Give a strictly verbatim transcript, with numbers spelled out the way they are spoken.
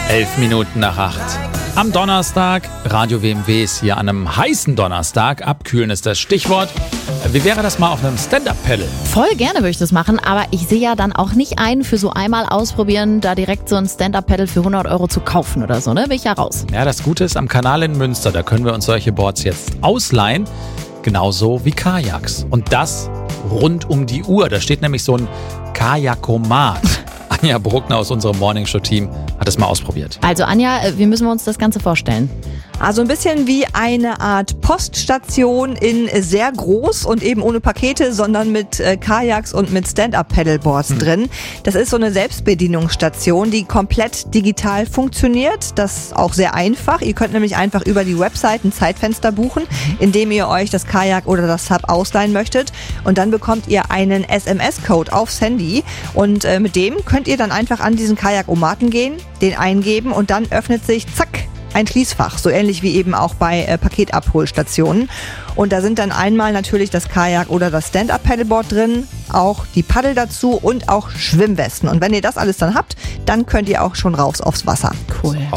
Elf Minuten nach acht. Am Donnerstag, Radio W M W ist hier an einem heißen Donnerstag. Abkühlen ist das Stichwort. Wie wäre das mal auf einem Stand-Up-Paddle? Voll gerne würde ich das machen, aber ich sehe ja dann auch nicht ein, für so einmal ausprobieren, da direkt so ein Stand-Up-Paddle für hundert Euro zu kaufen oder so, ne? Bin ich ja raus. Ja, das Gute ist, am Kanal in Münster, da können wir uns solche Boards jetzt ausleihen. Genauso wie Kajaks. Und das rund um die Uhr. Da steht nämlich so ein Kajakomat. Anja Bruckner aus unserem Morningshow-Team hat es mal ausprobiert. Also Anja, wie müssen wir uns das Ganze vorstellen? Also ein bisschen wie eine Art Poststation in sehr groß und eben ohne Pakete, sondern mit äh, Kajaks und mit Stand-Up-Paddleboards hm. drin. Das ist so eine Selbstbedienungsstation, die komplett digital funktioniert. Das ist auch sehr einfach. Ihr könnt nämlich einfach über die Website ein Zeitfenster buchen, indem ihr euch das Kajak oder das Sub ausleihen möchtet. Und dann bekommt ihr einen S M S-Code aufs Handy. Und äh, mit dem könnt ihr dann einfach an diesen Kajakomaten gehen, den eingeben und dann öffnet sich, zack, ein Schließfach, so ähnlich wie eben auch bei äh, Paketabholstationen. Und da sind dann einmal natürlich das Kajak oder das Stand-Up-Paddleboard drin, auch die Paddel dazu und auch Schwimmwesten. Und wenn ihr das alles dann habt, dann könnt ihr auch schon raus aufs Wasser. Cool.